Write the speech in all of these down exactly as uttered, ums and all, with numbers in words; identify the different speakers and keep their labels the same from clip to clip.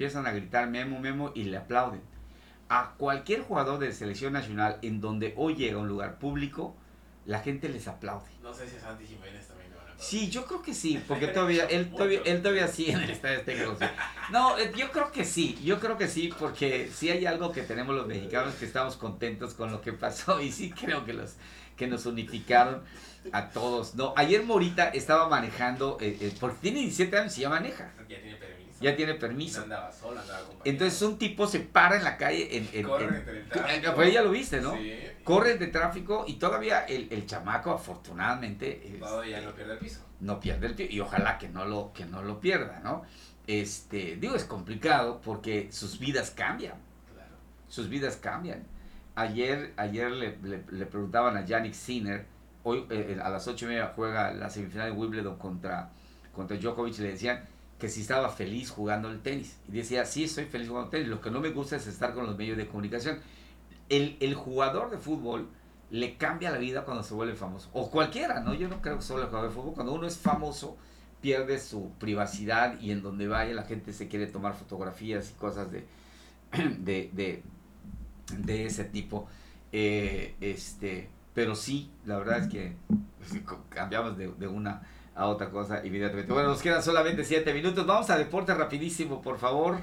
Speaker 1: empiezan a gritar Memo, Memo y le aplauden. A cualquier jugador de selección nacional en donde hoy llega a un lugar público, la gente les aplaude.
Speaker 2: No sé si a Santi Jiménez también le van a aplaudir.
Speaker 1: Sí, yo creo que sí, porque todavía él todavía, él todavía sí en el Estadio Azteca. Sí. No, yo creo que sí, yo creo que sí, porque sí hay algo que tenemos los mexicanos que estamos contentos con lo que pasó y sí creo que los que nos unificaron a todos. No, ayer Morita estaba manejando, eh, eh, porque tiene diecisiete años y ya maneja.
Speaker 2: Ya tiene permiso.
Speaker 1: Ya tiene permiso.
Speaker 2: No andaba solo, andaba acompañado.
Speaker 1: Entonces un tipo se para en la calle. En, en,
Speaker 2: Corre
Speaker 1: en,
Speaker 2: entre el tráfico.
Speaker 1: Pues ya lo viste, ¿no?
Speaker 2: Sí.
Speaker 1: Corre de tráfico y todavía el, el chamaco afortunadamente
Speaker 2: Todavía
Speaker 1: este,
Speaker 2: no pierde el piso.
Speaker 1: No pierde el pie y ojalá que no lo, que no lo pierda, ¿no? Este, digo, es complicado porque sus vidas cambian.
Speaker 2: Claro.
Speaker 1: Sus vidas cambian. Ayer, ayer le, le, le preguntaban a Yannick Sinner, hoy eh, a las ocho y media juega la semifinal de Wimbledon contra, contra Djokovic, le decían que si estaba feliz jugando el tenis. Y decía, sí, estoy feliz jugando tenis, lo que no me gusta es estar con los medios de comunicación. El, el jugador de fútbol le cambia la vida cuando se vuelve famoso. O cualquiera, ¿no? Yo no creo que solo el jugador de fútbol. Cuando uno es famoso, pierde su privacidad y en donde vaya la gente se quiere tomar fotografías y cosas de, de, de, de ese tipo. Eh, este, pero sí, la verdad es que cambiamos de, de una a otra cosa evidentemente. Bueno, nos quedan solamente siete minutos. Vamos a deporte rapidísimo, por favor.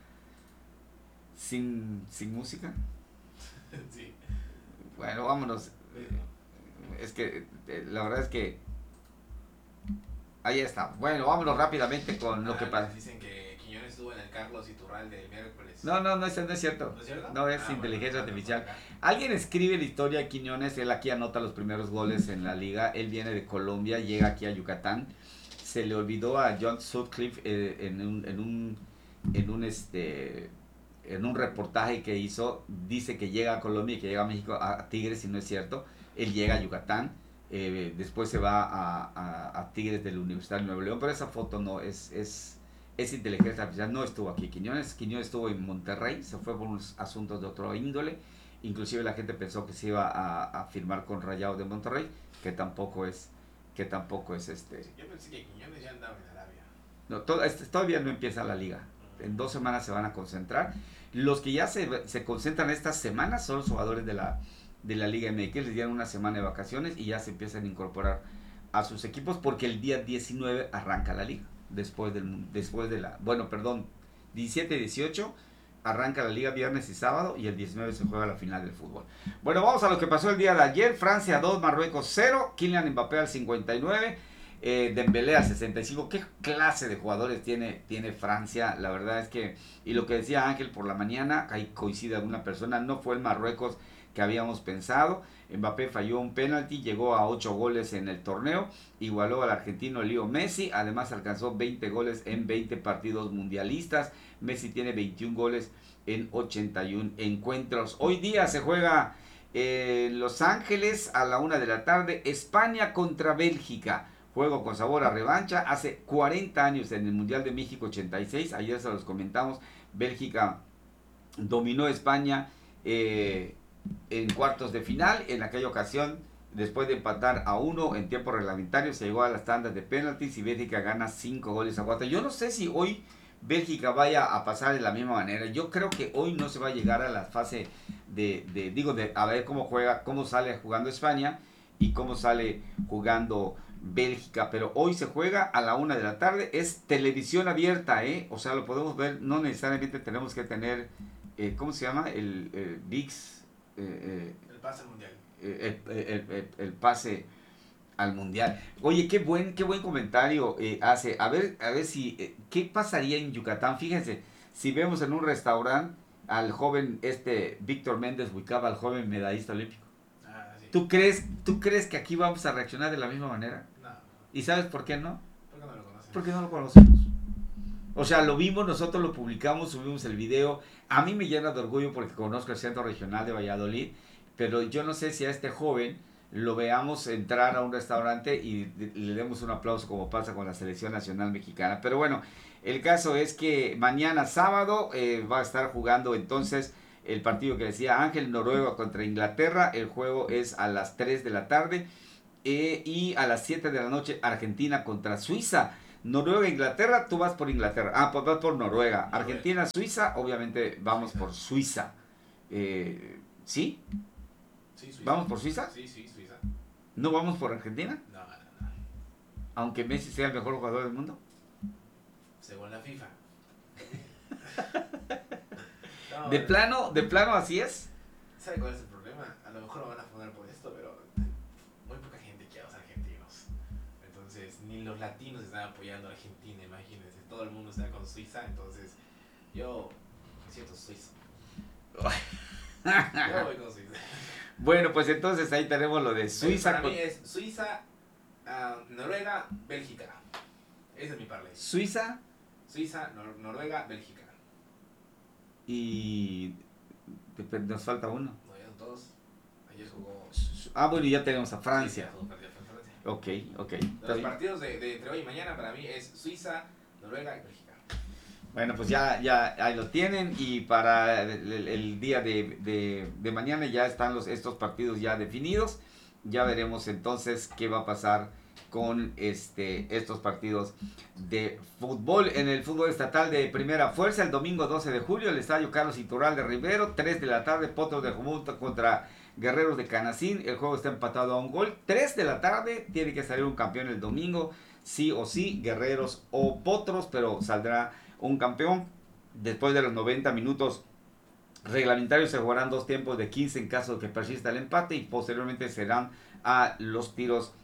Speaker 1: Sin, sin música.
Speaker 2: Sí.
Speaker 1: Bueno, vámonos. Es que eh, la verdad es que ahí está. Bueno, vámonos rápidamente con lo
Speaker 2: ah,
Speaker 1: que pasa.
Speaker 2: Dicen que Quiñones estuvo en el Carlos Iturralde del miércoles.
Speaker 1: No, no, no es, no es cierto.
Speaker 2: ¿No es cierto?
Speaker 1: No es
Speaker 2: ah,
Speaker 1: inteligencia
Speaker 2: bueno,
Speaker 1: artificial. Alguien escribe la historia de Quiñones, él aquí anota los primeros goles en la liga, él viene de Colombia, llega aquí a Yucatán, se le olvidó a John Sutcliffe eh, en un, en un, en un este, en un reportaje que hizo, dice que llega a Colombia y que llega a México, a Tigres, y no es cierto, él llega a Yucatán, eh, después se va a, a, a Tigres de la Universidad de Nuevo León, pero esa foto no es, es es inteligencia artificial, no estuvo aquí Quiñones, Quiñones estuvo en Monterrey, se fue por unos asuntos de otro índole, inclusive la gente pensó que se iba a, a firmar con Rayados de Monterrey, que tampoco es, que tampoco es este.
Speaker 2: Yo pensé que Quiñones ya andaba en Arabia.
Speaker 1: No, todo, este, todavía no empieza la liga, en dos semanas se van a concentrar, los que ya se, se concentran estas semanas son los jugadores de la, de la Liga M X, les dieron una semana de vacaciones y ya se empiezan a incorporar a sus equipos porque el día diecinueve arranca la liga. Después del después de la, bueno, perdón, diecisiete y dieciocho arranca la liga viernes y sábado y el diecinueve se juega la final del fútbol. Bueno, vamos a lo que pasó el día de ayer. Francia dos, Marruecos cero, Kylian Mbappé al cincuenta y nueve, eh, Dembélé al sesenta y cinco. ¿Qué clase de jugadores tiene, tiene Francia? La verdad es que, y lo que decía Ángel por la mañana, ahí coincide alguna persona, no fue el Marruecos que habíamos pensado. Mbappé falló un penalti, llegó a ocho goles en el torneo, igualó al argentino Leo Messi, además alcanzó veinte goles en veinte partidos mundialistas. Messi tiene veintiún goles en ochenta y uno encuentros. Hoy día se juega en Los Ángeles a la una de la tarde, España contra Bélgica. Juego con sabor a revancha, hace cuarenta años en el Mundial de México ochenta y seis, ayer se los comentamos, Bélgica dominó a España eh, en cuartos de final. En aquella ocasión, después de empatar a uno en tiempo reglamentario, se llegó a las tandas de penaltis y Bélgica gana cinco goles a cuatro. Yo no sé si hoy Bélgica vaya a pasar de la misma manera. Yo creo que hoy no se va a llegar a la fase de, de digo, de a ver cómo juega, cómo sale jugando España y cómo sale jugando Bélgica, pero hoy se juega a la una de la tarde, es televisión abierta, ¿eh? O sea, lo podemos ver, no necesariamente tenemos que tener, eh, ¿cómo se llama? El, el V I X. Eh,
Speaker 2: el pase al mundial.
Speaker 1: Eh, el, el, el, el pase al mundial. Oye, qué buen, qué buen comentario eh, hace. A ver, a ver si, eh, ¿qué pasaría en Yucatán? Fíjense, si vemos en un restaurante al joven, este, Víctor Méndez Huicaba, al joven medallista olímpico.
Speaker 2: Ah, sí.
Speaker 1: ¿Tú crees, ¿Tú crees que aquí vamos a reaccionar de la misma manera?
Speaker 2: No.
Speaker 1: ¿Y sabes por qué no?
Speaker 2: ¿Por qué no lo conocemos?
Speaker 1: Porque no lo conocemos. O sea, lo vimos, nosotros lo publicamos, subimos el video. A mí me llena de orgullo porque conozco el Centro Regional de Valladolid, pero yo no sé si a este joven lo veamos entrar a un restaurante y le demos un aplauso como pasa con la Selección Nacional Mexicana. Pero bueno, el caso es que mañana sábado eh, va a estar jugando entonces el partido que decía Ángel, Noruega contra Inglaterra. El juego es a las tres de la tarde eh, y a las siete de la noche Argentina contra Suiza. Noruega, Inglaterra, tú vas por Inglaterra. Ah, pues vas por Noruega. Argentina, Suiza, obviamente vamos por Suiza. Eh, ¿Sí?
Speaker 2: Sí, Suiza.
Speaker 1: ¿Vamos por Suiza?
Speaker 2: Sí, sí, Suiza.
Speaker 1: ¿No vamos por Argentina?
Speaker 2: No, no, no.
Speaker 1: Aunque Messi sea el mejor jugador del mundo.
Speaker 2: Según la FIFA. No,
Speaker 1: De
Speaker 2: no.
Speaker 1: plano, de plano así es.
Speaker 2: ¿Sabe cuál es el problema? A lo mejor lo van a poner por esto, pero muy poca gente quiere a los argentinos. Entonces, ni los latinos están apoyando a Argentina, imagínense. Todo el mundo está con Suiza, entonces yo me siento suizo. Yo voy con Suiza.
Speaker 1: Bueno, pues entonces ahí tenemos lo de Suiza.
Speaker 2: Para
Speaker 1: con-
Speaker 2: mí es Suiza, uh, Noruega, Bélgica. Ese es mi parlay.
Speaker 1: Suiza
Speaker 2: Suiza, Nor Noruega, Bélgica.
Speaker 1: y te- nos falta uno.
Speaker 2: No, ya son todos. Ayer jugó
Speaker 1: Ah, bueno, y ya tenemos a Francia.
Speaker 2: Sí, ya jugó Francia, Francia.
Speaker 1: Ok, ok.
Speaker 2: De
Speaker 1: Está
Speaker 2: los
Speaker 1: bien.
Speaker 2: partidos de, de entre hoy y mañana para mí es Suiza, Noruega y Bélgica.
Speaker 1: Bueno, pues ya, ya ahí lo tienen y para el, el- el día de, de- de mañana ya están los, estos partidos ya definidos. Ya veremos entonces qué va a pasar con este, estos partidos de fútbol. En el fútbol estatal de primera fuerza, el domingo doce de julio, el estadio Carlos Iturralde Rivero, tres de la tarde, Potros de Jumulta contra Guerreros de Canacín. El juego está empatado a un gol. tres de la tarde, tiene que salir un campeón el domingo, sí o sí, Guerreros o Potros, pero saldrá un campeón. Después de los noventa minutos reglamentarios se jugarán dos tiempos de quince en caso de que persista el empate y posteriormente serán a los tiros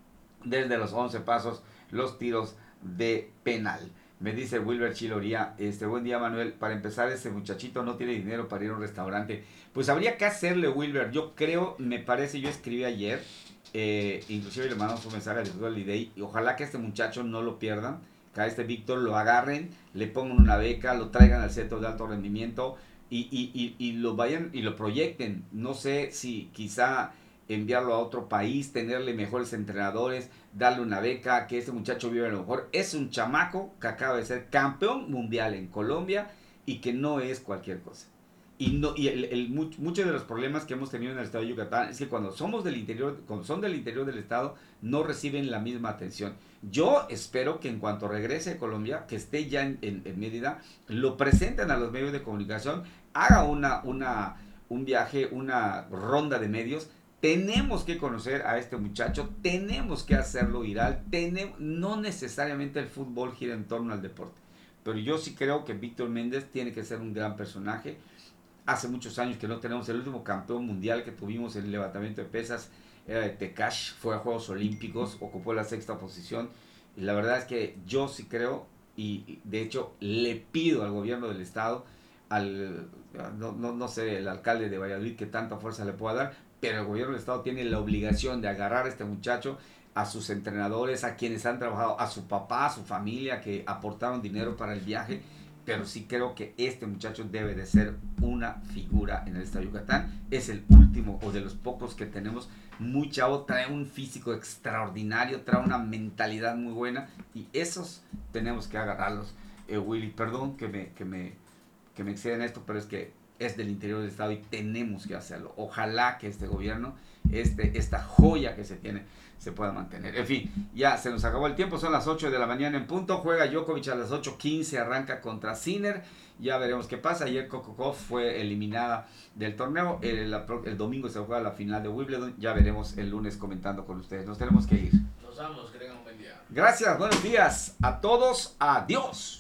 Speaker 1: desde los once pasos, los tiros de penal. Me dice Wilber Chiloría, este buen día Manuel, para empezar ese muchachito no tiene dinero para ir a un restaurante. Pues habría que hacerle, Wilber, yo creo, me parece, yo escribí ayer, eh, inclusive le mandamos un mensaje a Fútbol Day, y ojalá que este muchacho no lo pierdan, que a este Víctor lo agarren, le pongan una beca, lo traigan al centro de alto rendimiento y, y, y, y lo vayan y lo proyecten. No sé si quizá enviarlo a otro país, tenerle mejores entrenadores, darle una beca, que este muchacho viva a lo mejor. Es un chamaco que acaba de ser campeón mundial en Colombia y que no es cualquier cosa. Y, no, y el, el, much, muchos de los problemas que hemos tenido en el estado de Yucatán es que cuando somos del interior, cuando son del interior del estado, no reciben la misma atención. Yo espero que en cuanto regrese a Colombia, que esté ya en, en, en Mérida, lo presenten a los medios de comunicación, haga una, una, un viaje, una ronda de medios. Tenemos que conocer a este muchacho, tenemos que hacerlo viral, tenemos, no necesariamente el fútbol gira en torno al deporte, pero yo sí creo que Víctor Méndez tiene que ser un gran personaje. Hace muchos años que no tenemos el último campeón mundial que tuvimos en el levantamiento de pesas, era de Tecash, fue a Juegos Olímpicos, ocupó la sexta posición, y la verdad es que yo sí creo, y de hecho le pido al gobierno del estado, al, no, no, no sé, el alcalde de Valladolid que tanta fuerza le pueda dar, pero el gobierno del estado tiene la obligación de agarrar a este muchacho, a sus entrenadores, a quienes han trabajado, a su papá, a su familia que aportaron dinero para el viaje, pero sí creo que este muchacho debe de ser una figura en el estado de Yucatán. Es el último o de los pocos que tenemos, muy chavo, trae un físico extraordinario, trae una mentalidad muy buena y esos tenemos que agarrarlos. Eh, Willy, perdón que me, que me, que me exceda en esto, pero es que es del interior del estado y tenemos que hacerlo. Ojalá que este gobierno, este, esta joya que se tiene, se pueda mantener. En fin, ya se nos acabó el tiempo, son las ocho de la mañana en punto, juega Djokovic a las ocho quince, arranca contra Sinner, ya veremos qué pasa. Ayer Coco Gauff fue eliminada del torneo, el, el domingo se juega la final de Wimbledon, ya veremos el lunes comentando con ustedes. Nos tenemos que ir.
Speaker 2: Nos vamos, que tengan un buen día.
Speaker 1: Gracias, buenos días a todos, adiós.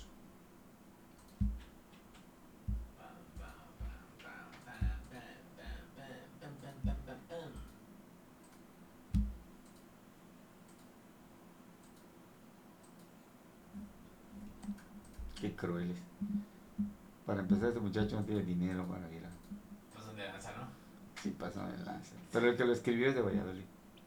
Speaker 1: Qué crueles. Para empezar, este muchacho no tiene dinero para ir a...
Speaker 2: Pasan de lanza, ¿no?
Speaker 1: Sí, pasan de lanza. Pero el que lo escribió es de Valladolid.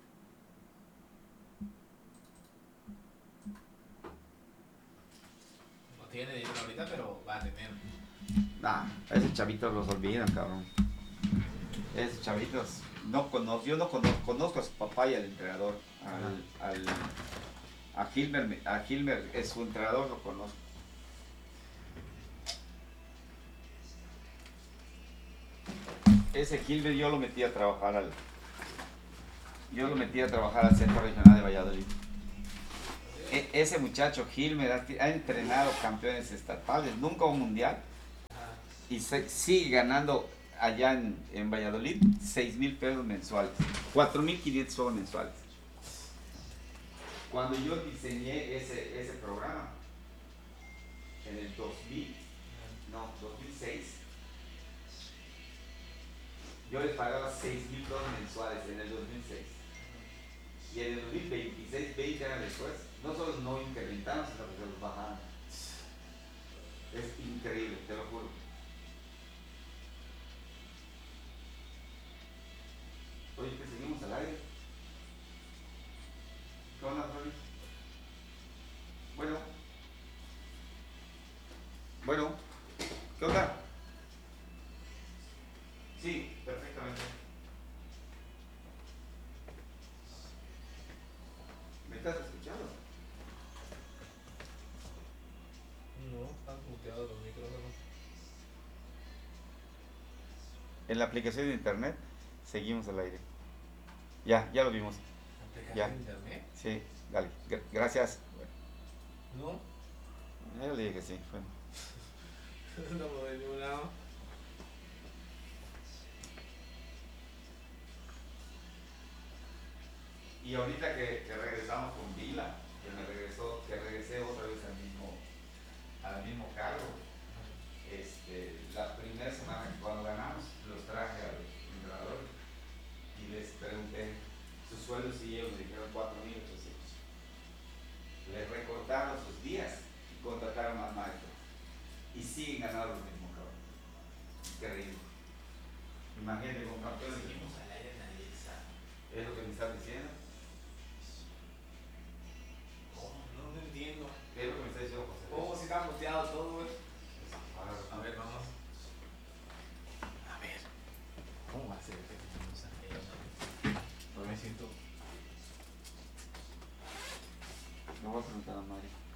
Speaker 2: No tiene dinero ahorita, pero va a tener.
Speaker 1: Nah, a esos chavitos los olvidan, cabrón. Esos chavitos... No conozco, yo no conozco, conozco a su papá y al entrenador. Al, al, a Gilmer, a Gilmer, es su entrenador, lo conozco. Ese Gilbert yo lo metí a trabajar al yo lo metí a trabajar al Centro Regional de Valladolid. Eh, E- ese muchacho Gilmer ha, ha entrenado campeones estatales, nunca un mundial,
Speaker 2: Ajá.
Speaker 1: y se- sigue ganando allá en, en Valladolid seis mil pesos mensuales, cuatro mil quinientos pesos mensuales. Cuando yo diseñé ese, ese programa, en el dos mil, no, dos mil seis, yo les pagaba seis mil pesos mensuales en el dos mil seis. Y en el dos mil veintiséis, veinte años después, no solo no incrementaron, sino que se los bajaron. Es increíble, te lo juro. Oye, que seguimos al aire. ¿Qué onda, Flores? Bueno. Bueno. ¿Qué onda? Sí, perfectamente. ¿Me estás escuchando?
Speaker 2: No, están muteados los micrófonos.
Speaker 1: En la aplicación de internet, seguimos al aire. Ya, ya lo vimos.
Speaker 2: ¿Aplicación
Speaker 1: Ya.
Speaker 2: de internet?
Speaker 1: Sí, dale. Gr- gracias.
Speaker 2: No,
Speaker 1: Ya le dije que sí. Bueno.
Speaker 2: no por ningún lado.
Speaker 1: Y ahorita que, que regresamos con Vila, que me regresó, que regresé otra vez al mismo, al mismo cargo, este, la primera semana que cuando ganamos, los traje a los entrenadores y les pregunté sus sueldos y ellos me dijeron cuatro mil ochocientos. Les recortaron sus días y contrataron más maestros. Y siguen ganando lo mismo, cabrón. Increíble. Imagínate con campeones.
Speaker 2: Seguimos al aire en Alexa.
Speaker 1: Es lo que me estás diciendo.
Speaker 2: ¿Cómo? No, no entiendo.
Speaker 1: Es lo que me está diciendo José.
Speaker 2: Oh, si está muteado todo, güey.
Speaker 1: Ahora,
Speaker 2: A ver, vamos. A ver. ¿Cómo va a ser que tenemos a ella? Porque me siento.
Speaker 1: le voy a preguntar a Mari.